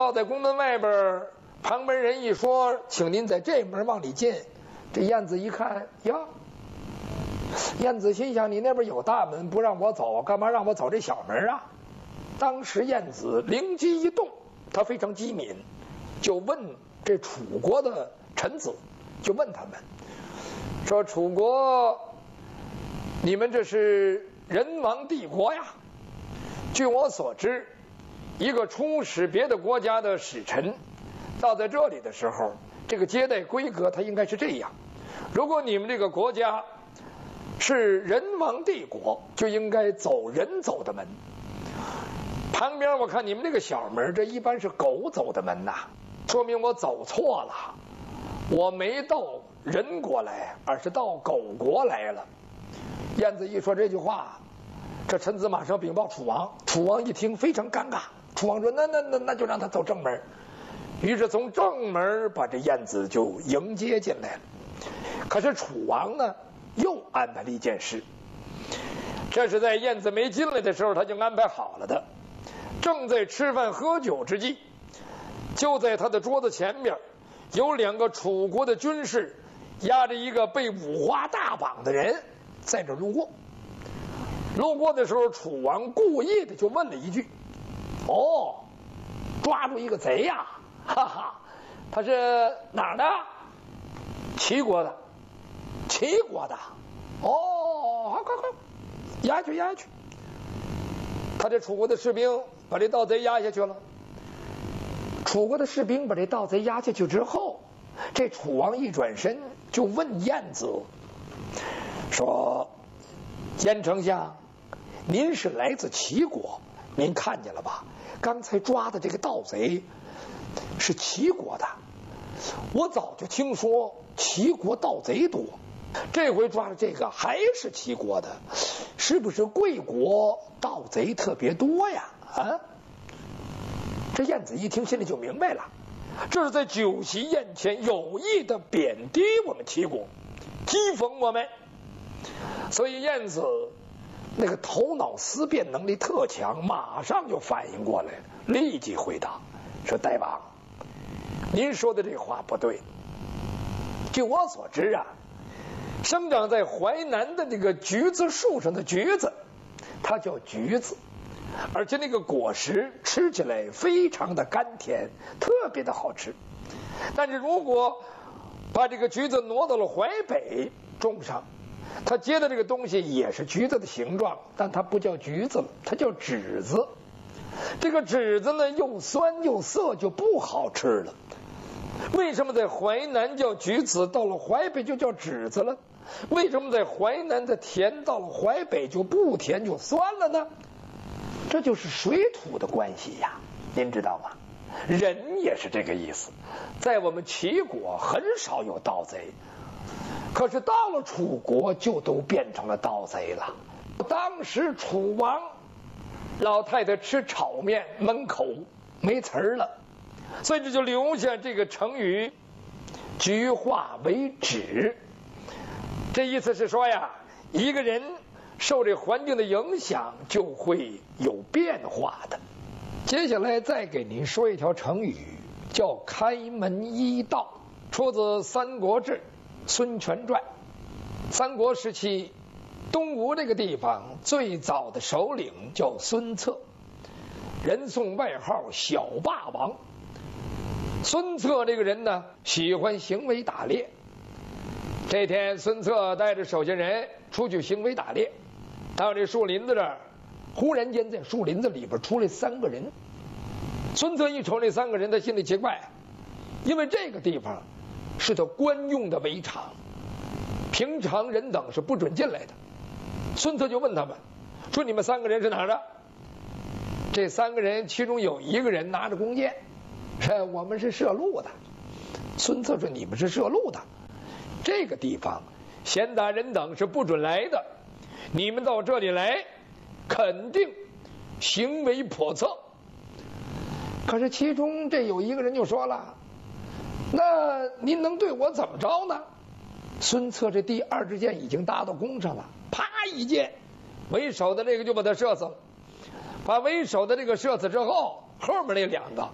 在宫门外边，旁边人一说，请您在这门往里进。这燕子一看呀，燕子心想：你那边有大门，不让我走，干嘛让我走这小门啊？当时燕子灵机一动，他非常机敏，就问这楚国的臣子，就问他们说：楚国，你们这是人王帝国呀？据我所知，一个出使别的国家的使臣到在这里的时候，这个接待规格它应该是这样：如果你们这个国家是人王帝国，就应该走人走的门。旁边我看你们这个小门，这一般是狗走的门呐，说明我走错了，我没到人国来，而是到狗国来了。燕子一说这句话，这臣子马上禀报楚王，楚王一听非常尴尬，楚王说那就让他走正门。于是从正门把这燕子就迎接进来了。可是楚王呢又安排了一件事，这是在燕子没进来的时候他就安排好了的。正在吃饭喝酒之际，就在他的桌子前面有两个楚国的军士押着一个被五花大绑的人在这路过。路过的时候，楚王故意的就问了一句：哦，抓住一个贼呀，哈哈，他是哪儿的？齐国的。齐国的。哦，好，快，押下去。他这楚国的士兵把这盗贼押下去了。楚国的士兵把这盗贼押下去之后，这楚王一转身就问燕子说：燕丞相，您是来自齐国，您看见了吧？刚才抓的这个盗贼是齐国的，我早就听说齐国盗贼多，这回抓的这个还是齐国的，是不是贵国盗贼特别多呀？啊！这燕子一听心里就明白了，这是在酒席宴前有意的贬低我们齐国，讥讽我们。所以燕子那个头脑思辨能力特强，马上就反应过来，立即回答说：大王，您说的这话不对。据我所知啊，生长在淮南的那个橘子树上的橘子，它叫橘子，而且那个果实吃起来非常的甘甜，特别的好吃。但是如果把这个橘子挪到了淮北种上，它结的这个东西也是橘子的形状，但它不叫橘子了，它叫栀子。这个栀子呢又酸又涩，就不好吃了。为什么在淮南叫橘子，到了淮北就叫栀子了？为什么在淮南的甜，到了淮北就不甜就酸了呢？这就是水土的关系呀，您知道吗？人也是这个意思。在我们齐国很少有盗贼，可是到了楚国就都变成了盗贼了。当时楚王老太太吃炒面闷口没词儿了，所以这就留下这个成语橘化为栀。这意思是说呀，一个人受这环境的影响就会有变化的。接下来再给您说一条成语，叫开门一道，出自《三国志·孙权传》。三国时期，东吴这个地方最早的首领叫孙策，人送外号小霸王。孙策这个人呢，喜欢行为打猎。这天，孙策带着手下人出去行为打猎，到这树林子这儿，忽然间在树林子里边出来三个人。孙策一瞅这三个人，他心里奇怪，因为这个地方是他官用的围场，平常人等是不准进来的。孙策就问他们说：你们三个人是哪儿的？这三个人其中有一个人拿着弓箭，说我们是射鹿的。孙策说：你们是射鹿的，这个地方闲杂人等是不准来的，你们到这里来肯定行为叵测。可是其中这有一个人就说了：那您能对我怎么着呢？孙策这第二支箭已经搭到弓上了，啪一箭，为首的那个就把他射死了。把为首的这个射死之后，后面那两个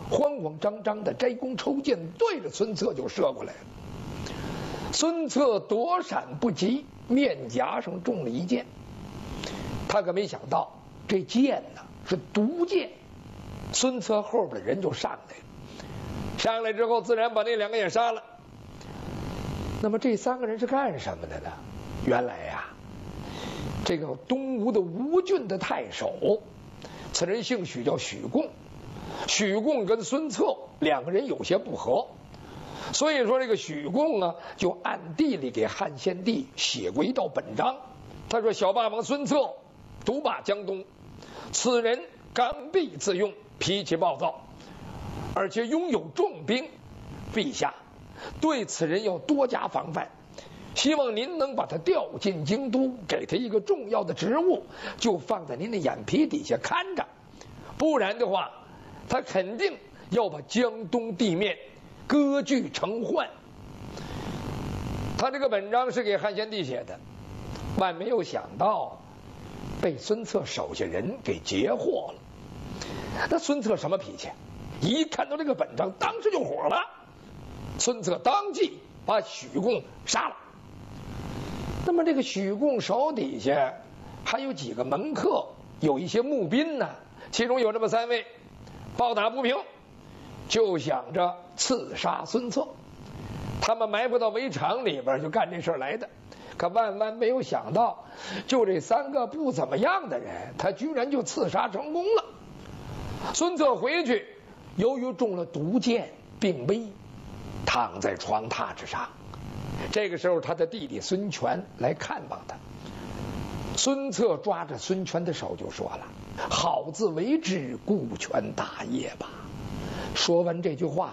慌慌张张的摘弓抽箭，对着孙策就射过来了。孙策躲闪不及，面颊上中了一箭。他可没想到这箭呢是毒箭，孙策后边的人就上来了。上来之后，自然把那2个也杀了。那么这3个人是干什么的呢？原来呀，这个东吴的吴郡的太守，此人姓许，叫许贡。许贡跟孙策2个人有些不和，所以说这个许贡啊，就暗地里给汉献帝写过一道本章。他说：“小霸王孙策独霸江东，此人刚愎自用，脾气暴躁，而且拥有重兵，陛下对此人要多加防范，希望您能把他调进京都，给他一个重要的职务，就放在您的眼皮底下看着，不然的话，他肯定要把江东地面割据成患。”他这个本章是给汉献帝写的，万没有想到被孙策手下人给截获了。那孙策什么脾气？一看到这个本章，当时就火了。孙策当即把许贡杀了。那么这个许贡手底下还有几个门客，有一些募兵呢，其中有这么3位抱打不平，就想着刺杀孙策。他们埋伏到围场里边就干这事来的。可万万没有想到，就这3个不怎么样的人，他居然就刺杀成功了。孙策回去，由于中了毒箭，病危，躺在床榻之上。这个时候，他的弟弟孙权来看望他。孙策抓着孙权的手就说了：“好自为之，顾全大业吧。”说完这句话，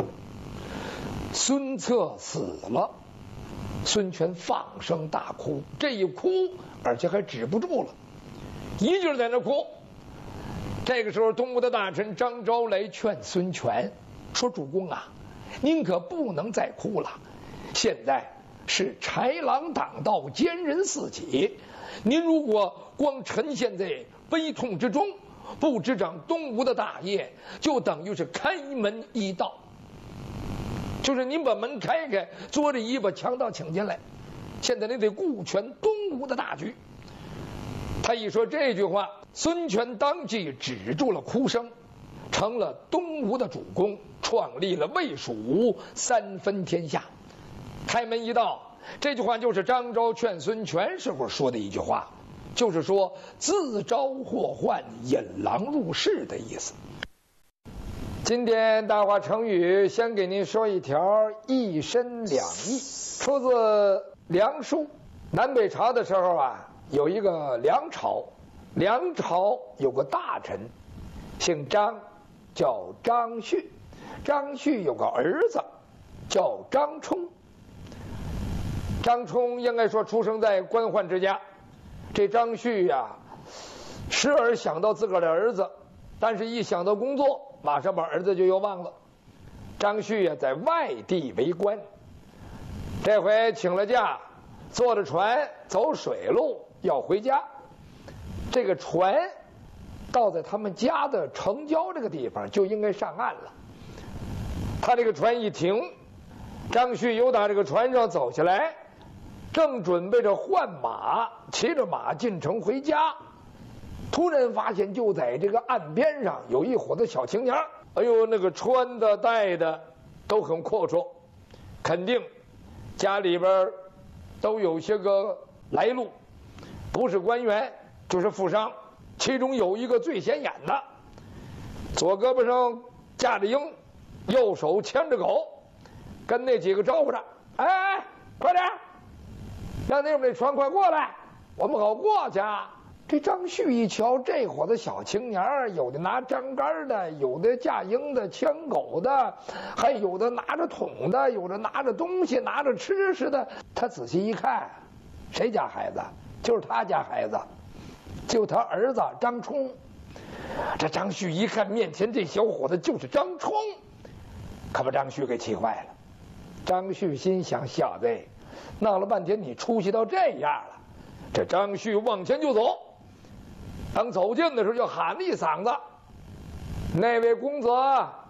孙策死了。孙权放声大哭，这一哭而且还止不住了，一劲在那哭。这个时候，东吴的大臣张昭来劝孙权说：“主公啊，您可不能再哭了，现在是豺狼党道，奸人四起，您如果光沉陷在悲痛之中，不执掌东吴的大业，就等于是开门一道。就是您把门开开，捉着一把强盗请进来。现在您得顾全东吴的大局。”他一说这句话，孙权当即止住了哭声，成了东吴的主公，创立了魏蜀吴，3分天下。开门一道，这句话就是张昭劝孙权时候说的一句话，就是说自招祸患，引狼入室的意思。今天大话成语先给您说一条一身两意，出自梁书。南北朝的时候啊，有一个梁朝，梁朝有个大臣姓张，叫张旭。张旭有个儿子叫张冲。张冲应该说出生在官宦之家。这张旭呀，时而想到自个儿的儿子，但是一想到工作，马上把儿子就又忘了。张旭呀，在外地为官，这回请了假，坐着船走水路要回家。这个船到在他们家的城郊这个地方，就应该上岸了。他这个船一停，张旭由打这个船上走下来，正准备着换马，骑着马进城回家，突然发现就在这个岸边上有一伙子小青年，哎呦，那个穿的戴的都很阔绰，肯定家里边都有些个来路，不是官员就是富商。其中有一个最显眼的，左胳膊上架着鹰，右手牵着狗，跟那几个招呼着：“哎，快点，让那边那船快过来，我们好过去啊。”这张旭一瞧，这伙子小青年，有的拿张杆的，有的架鹰的，牵狗的，还有的拿着桶的，有的拿着东西，拿着吃食的。他仔细一看，谁家孩子？就是他家孩子，就他儿子张冲。这张旭一看面前这小伙子就是张冲，可把张旭给气坏了。张旭心想：小子，闹了半天你出息到这样了。这张旭往前就走，等走近的时候就喊了一嗓子：“那位公子，